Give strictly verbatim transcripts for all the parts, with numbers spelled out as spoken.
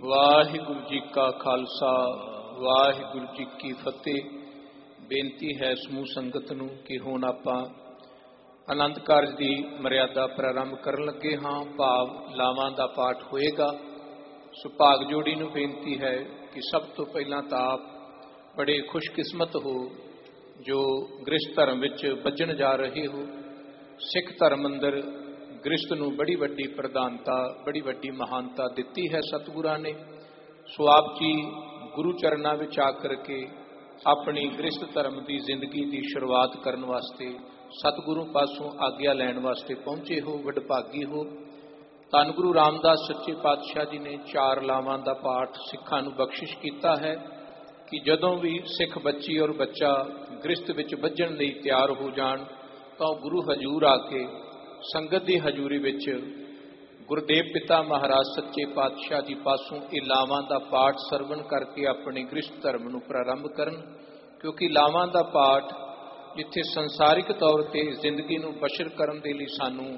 वाहिगुरु जी का खालसा वाहिगुरु जी की फतेह। बेनती है समूह संगत नूं कि हुण आपां आनंद कारज की मर्यादा प्रारंभ करन लगे हाँ। भाव लावां दा पाठ होएगा। सो भाग जोड़ी नूं बेनती है कि सब तो पहलां तां आप बड़े खुशकिस्मत हो जो गृहस्थ धर्म विच बजण जा रहे हो। सिख धर्म अंदर गृहस्थ नूं बड़ी वड्डी प्रधानता बड़ी वड्डी महानता दिती है सतगुरां ने। सो आप जी गुरु चरनां विच आकर के अपनी गृहस्थ धर्म की जिंदगी की शुरुआत करने वास्ते सतगुरु पासों आग्या लैण वास्ते पहुंचे हो। वडभागी हो। धन गुरु रामदास सच्चे पातशाह जी ने चार लावां दा पाठ सिखां नूं बख्शिश कीता है कि जदों भी सिख बच्ची और बच्चा गृहस्थ विच बज्जण लई तैयार हो जाण तां गुरु हजूर आके संगत की हजूरी विच गुरदेव पिता महाराज सच्चे पातशाह जी पासों ये लावां दा पाठ सरवण करके अपने गृहस्थ धर्म नूं प्रारंभ करन। क्योंकि लावां दा पाठ जिथे संसारिक तौर पर जिंदगी नूं बशर करन दे लई सानूं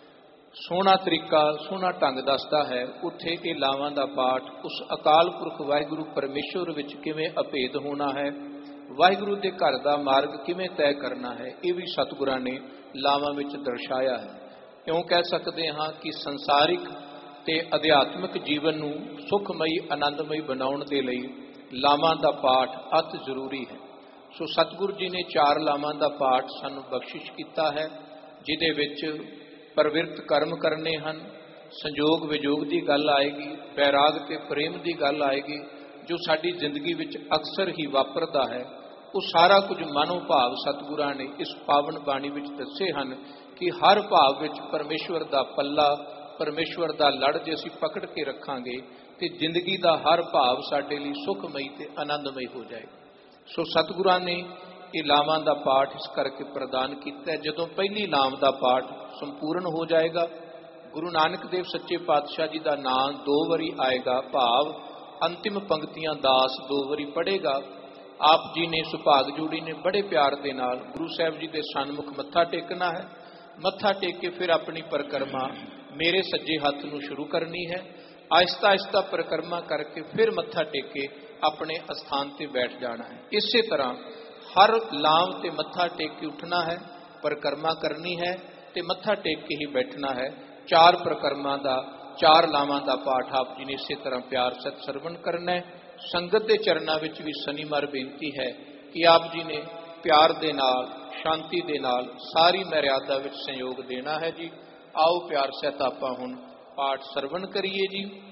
सोहना तरीका सोहना ढंग दसदा है, उत्थे ये लावां दा पाठ उस अकाल पुरख वाहिगुरु परमेश्वर विच किवें अभेद होना है, वाहिगुरु के घर का मार्ग किवें तय करना है, ये भी सतगुरां ने लावां विच दर्शाया है। क्यों कह सकते हाँ कि संसारिक ते अध्यात्मिक जीवन नूं सुखमई आनंदमई बनाउण दे लई लावां दा पाठ अति जरूरी है। सो सतगुरु जी ने चार लावां दा पाठ सानूं बख्शिश कीता है, जिहदे विच प्रवृत्त कर्म करने हैं, संजोग विजोग की गल आएगी, बैराग ते प्रेम की गल आएगी, जो साडी जिंदगी विच अक्सर ही वापरदा है। वो सारा कुछ मानो भाव सतगुरां ने इस पावन बाणी विच दस्से हैं कि हर भाव विच परमेश्वर दा पल्ला परमेश्वर दा लड़ जे असीं पकड़ के रखांगे तो जिंदगी का हर भाव साडे लई सुखमई ते आनंदमई हो जाएगा। सो सतगुरां ने ये लावां दा पाठ इस करके प्रदान किया है। जदों पहली लाव दा पाठ संपूर्ण हो जाएगा, गुरु नानक देव सच्चे पातशाह जी का नाम दो वारी आएगा, भाव अंतिम पंक्तियां दास दो वारी पढ़ेगा। आप जी ने सुभाग जोड़ी ने बड़े प्यार के नाल गुरु साहब जी के सन्मुख मत्था टेकना है। मत्था टेक के फिर अपनी परिक्रमा मेरे सज्जे हाथ नूं शुरू करनी है। आहिस्ता आहिस्ता परिक्रमा करके फिर मत्था टेक के अपने स्थान पर बैठ जाना है। इसी तरह हर लाव ते मत्था टेक के उठना है, परिक्रमा करनी है ते मत्था टेक के ही बैठना है। चार परिक्रमा का चार लावां का पाठ आप जी ने इसी तरह प्यार सत सरवण करना है। संगत के चरणों विच भी शनिवार बेनती है कि आप जी ने प्यार दे नाल शांति दे नाल सारी मर्यादा विच सहयोग देना है जी। आओ प्यार सहित आपां हुण पाठ सरवण करिए जी।